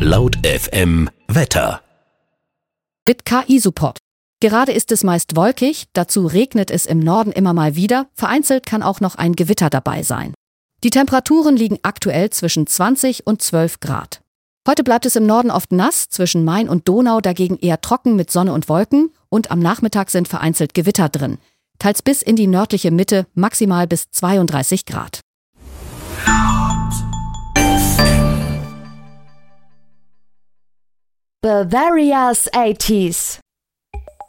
Laut FM Wetter. Mit KI-Support. Gerade ist es meist wolkig, dazu regnet es im Norden immer mal wieder, vereinzelt kann auch noch ein Gewitter dabei sein. Die Temperaturen liegen aktuell zwischen 20 und 12 Grad. Heute bleibt es im Norden oft nass, zwischen Main und Donau dagegen eher trocken mit Sonne und Wolken und am Nachmittag sind vereinzelt Gewitter drin. Teils bis in die nördliche Mitte, maximal bis 32 Grad. Bavaria's 80s.